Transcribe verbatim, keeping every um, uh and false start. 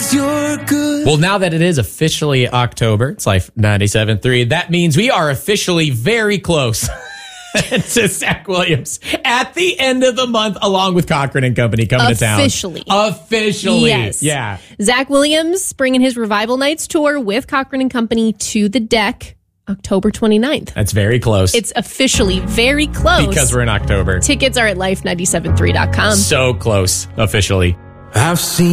'cause you're good. Well, now that it is officially October, it's Life ninety-seven point three, that means we are officially very close to Zach Williams at the end of the month, along with Cochran and Company coming to town. Officially. Officially. Yes. Yeah. Zach Williams bringing his Revival Nights tour with Cochran and Company to the deck October twenty-ninth. That's very close. It's officially very close. Because we're in October. Tickets are at life ninety-seven point three dot com. So close, officially. I've seen